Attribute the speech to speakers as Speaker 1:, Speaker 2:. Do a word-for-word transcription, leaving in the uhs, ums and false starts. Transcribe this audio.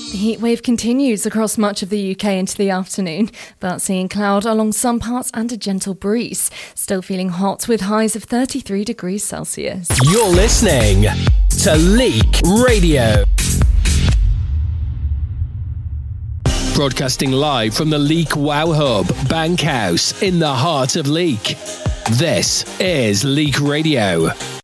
Speaker 1: The heatwave continues across much of the U K into the afternoon, but seeing cloud along some parts and a gentle breeze. Still feeling hot with highs of thirty-three degrees Celsius.
Speaker 2: You're listening to Leek Radio. Broadcasting live from the Leek Wow Hub, Bankhouse, in the heart of Leek. This is Leek Radio.